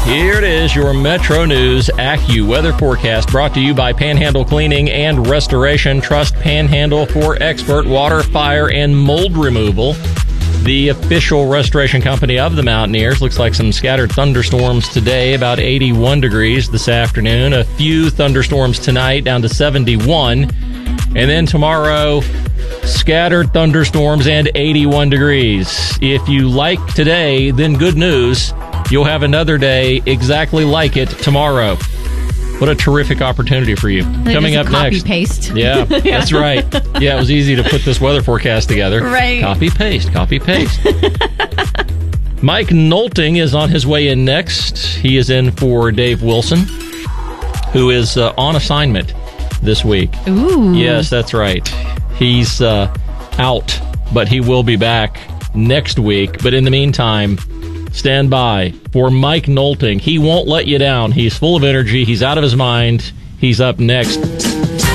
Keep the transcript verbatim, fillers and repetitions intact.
Here it is, your Metro News AccuWeather forecast brought to you by Panhandle Cleaning and Restoration. Trust Panhandle for expert water, fire, and mold removal. The official restoration company of the Mountaineers. Looks like some scattered thunderstorms today, about eighty-one degrees this afternoon. A few thunderstorms tonight, down to seventy-one. And then tomorrow, scattered thunderstorms and eighty-one degrees. If you like today, then good news. You'll have another day exactly like it tomorrow. What a terrific opportunity for you. Coming up copy next. Paste. Yeah, yeah, that's right. Yeah, it was easy to put this weather forecast together. Right. Copy, paste, copy, paste. Mike Nolting is on his way in next. He is in for Dave Wilson, who is uh, on assignment this week. Ooh. Yes, that's right. He's uh, out, but he will be back next week. But in the meantime, stand by for Mike Nolting. He won't let you down. He's full of energy. He's out of his mind. He's up next.